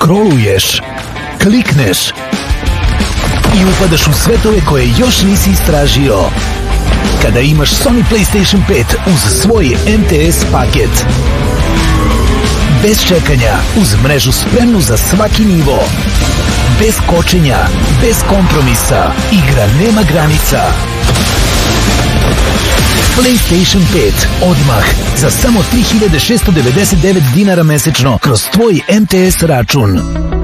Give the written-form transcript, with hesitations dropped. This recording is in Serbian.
Skroluješ, klikneš i upadaš u svetove koje još nisi istražio. Kada imaš Sony PlayStation 5 uz svoj MTS paket. Bez čekanja, uz mrežu spremnu za svaki nivo. Bez kočenja, bez kompromisa. Igra nema granica. PlayStation 5 odmah za samo 3699 dinara mesečno kroz tvoj MTS račun.